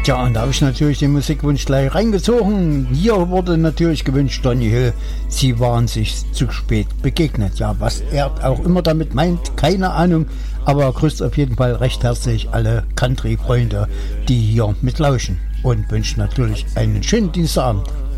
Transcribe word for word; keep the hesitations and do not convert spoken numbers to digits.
Tja, und da habe ich natürlich den Musikwunsch gleich reingezogen. Hier wurde natürlich gewünscht, Donny Hill, sie waren sich zu spät begegnet. Ja, was er auch immer damit meint, keine Ahnung, aber er grüßt auf jeden Fall recht herzlich alle Country-Freunde, die hier mitlauschen, und wünscht natürlich einen schönen Dienstagabend.